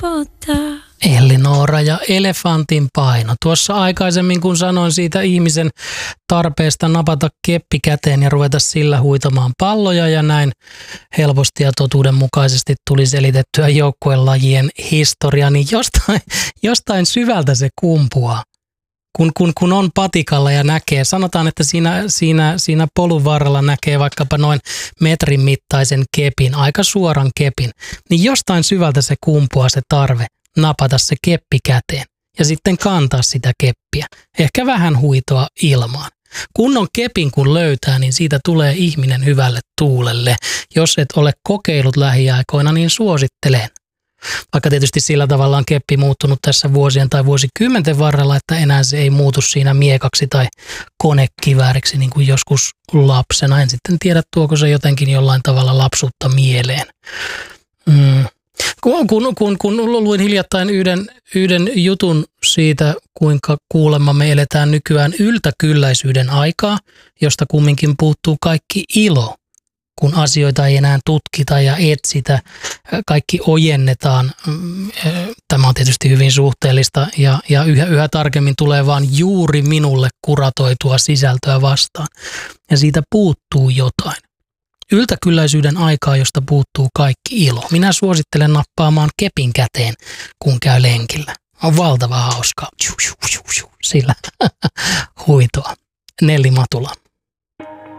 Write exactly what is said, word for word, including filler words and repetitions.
helpottaa. Elinora ja elefantin paino. Tuossa aikaisemmin, kun sanoin siitä ihmisen tarpeesta napata keppi käteen ja ruveta sillä huitamaan palloja ja näin helposti ja totuudenmukaisesti tuli selitettyä joukkuelajien historia, niin jostain, jostain syvältä se kumpuaa. Kun, kun, kun on patikalla ja näkee, sanotaan, että siinä, siinä, siinä polun varrella näkee vaikkapa noin metrin mittaisen kepin, aika suoran kepin, niin jostain syvältä se kumpuaa se tarve napata se keppi käteen ja sitten kantaa sitä keppiä. Ehkä vähän huitoa ilmaan. Kunnon kepin kun löytää, niin siitä tulee ihminen hyvälle tuulelle. Jos et ole kokeillut lähiaikoina, niin suosittelen. Vaikka tietysti sillä tavalla on keppi muuttunut tässä vuosien tai vuosikymmenten varrella, että enää se ei muutu siinä miekaksi tai konekivääriksi niin kuin joskus lapsena. En sitten tiedä, tuoko se jotenkin jollain tavalla lapsuutta mieleen. Mm. Kun, kun, kun, kun luin hiljattain yhden, yhden jutun siitä, kuinka kuulemma me eletään nykyään yltäkylläisyyden aikaa, josta kumminkin puuttuu kaikki ilo. Kun asioita ei enää tutkita ja etsitä, kaikki ojennetaan. Tämä on tietysti hyvin suhteellista ja, ja yhä, yhä tarkemmin tulee vaan juuri minulle kuratoitua sisältöä vastaan. Ja siitä puuttuu jotain. Yltäkylläisyyden aikaa, josta puuttuu kaikki ilo. Minä suosittelen nappaamaan kepin käteen, kun käy lenkillä. On valtava hauskaa. Sillä huitoa. Nelli Matula.